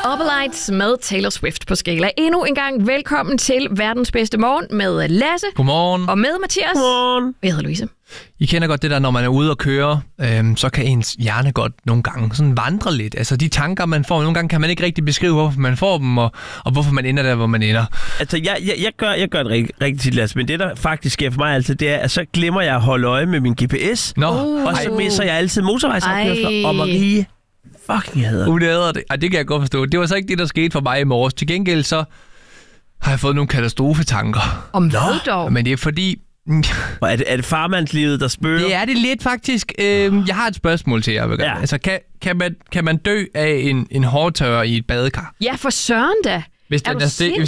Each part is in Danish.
Opelights med Taylor Swift på Skala. Endnu en gang velkommen til verdens bedste morgen med Lasse. Godmorgen. Og med Mathias. Godmorgen. Jeg hedder Louise. I kender godt det der, når man er ude og køre, så kan ens hjerne godt nogle gange sådan vandre lidt. Altså de tanker, man får, nogle gange kan man ikke rigtig beskrive, hvorfor man får dem, og hvorfor man ender der, hvor man ender. Altså, jeg gør det rigtig tit, Lasse, men det, der faktisk sker for mig altid, det er, at så glemmer jeg at holde øje med min GPS, og så misser jeg altid motorvejsafkørsler, og Marie fucking hader det. Det hader det. Ej, det kan jeg godt forstå. Det var så ikke det, der skete for mig i morges. Til gengæld så har jeg fået nogle katastrofetanker. Om hvad dog? Men det er fordi... Og er det farmandslivet, der spørger? Det er det lidt faktisk. Jeg har et spørgsmål til jer. Ja. Altså, kan man dø af en hårtørrer i et badekar? Ja, for søren da. Hvis den er stik,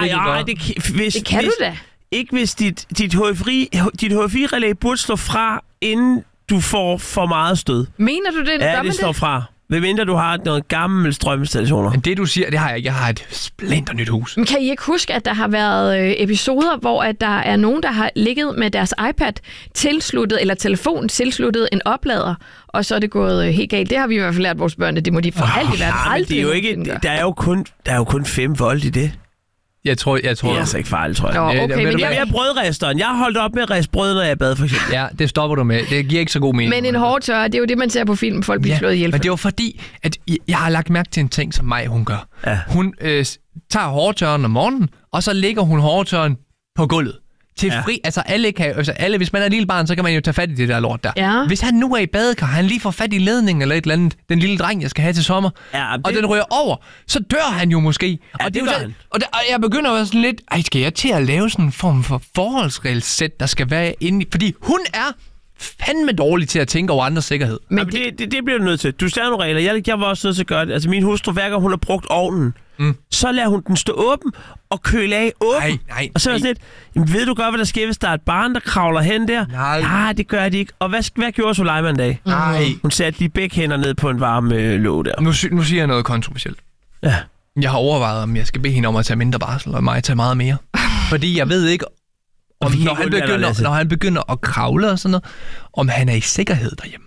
det kan du da. Ikke hvis dit HFI-relæ burde stå fra, inden du får for meget stød. Mener du det? Ja, det står fra. Hvad mindre du har noget gammel strøminstallationer. Men det du siger, det har jeg ikke. Jeg har et splinternyt hus. Men kan I ikke huske, at der har været episoder, hvor at der er nogen, der har ligget med deres iPad tilsluttet, eller telefon tilsluttet en oplader, og så er det gået helt galt. Det har vi i hvert fald lært vores børn, at det må de for alt i verden aldrig. Det er jo ikke, der er jo kun 5 volt i det. Jeg tror. Det er altså ikke farligt, tror jeg. Okay, men jeg er brødresteren. Jeg har holdt op med at riste brød, når jeg bad, for eksempel. Ja, det stopper du med. Det giver ikke så god mening. Men en hårdtørrer, det er jo det, man ser på film, folk bliver slået ihjel. Men det er jo fordi, at jeg har lagt mærke til en ting, som hun gør. Ja. Hun tager hårdtørren om morgenen, og så lægger hun hårdtørren på gulvet. Til fri, alle, hvis man er et lille barn, så kan man jo tage fat i det der lort der. Ja. Hvis han nu er i badekar, han lige får fat i ledningen eller et eller andet, den lille dreng, jeg skal have til sommer, og den rører over, så dør han jo måske. Ja, og jeg begynder også sådan lidt, skal jeg til at lave sådan en form for forholdsregelsæt, der skal være inde i, fordi hun er fandme dårlig til at tænke over andres sikkerhed. Men det bliver du nødt til. Du stiller nogle regler. Jeg var også nødt til at gøre det. Altså min hustru, hver gang hun har brugt ovnen, så lader hun den stå åben og køle af åben. Nej. Og så er det lidt, ved du godt, hvad der sker, hvis der er et barn, der kravler hen der? Nej, det gør de ikke. Og hvad gjorde Sulejman en dag? Nej. Hun satte de begge hænder ned på en varm låg der. Nu siger jeg noget kontroversielt. Ja. Jeg har overvejet, om jeg skal bede hende om at tage mindre barsel, og mig tage meget mere. Fordi jeg ved ikke, om når han begynder at kravle og sådan noget, om han er i sikkerhed derhjemme.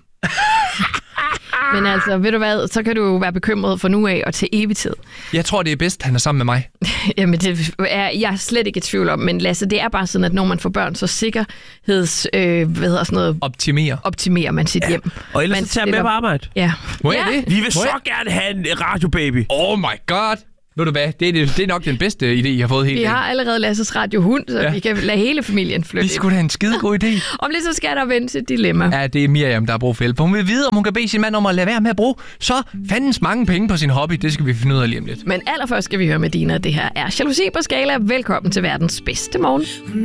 Men altså, ved du hvad, så kan du jo være bekymret for nu af og til evig tid. Jeg tror, det er bedst, han er sammen med mig. Jamen, det er jeg slet ikke i tvivl om, men Lasse, det er bare sådan, at når man får børn, så optimerer man sit hjem. Og ellers så tager med på arbejde. Ja. Må jeg det? Vi vil så gerne have en radiobaby. Oh my god! Ved du hvad? Det er nok den bedste idé, jeg har fået helt. Vi har allerede Lasses radiohund, så vi kan lade hele familien flytte. Vi skulle have en skide god idé. Om lidt så skal der vende til et dilemma. Ja, det er Miriam, der har brug for hjælp. Hun vil vide, om hun kan bede sin mand om at lade være med at bruge så fandens mange penge på sin hobby. Det skal vi finde ud af lige om lidt. Men allerførst skal vi høre med Dina. Det her er Jalousi på Skala. Velkommen til verdens bedste morgen.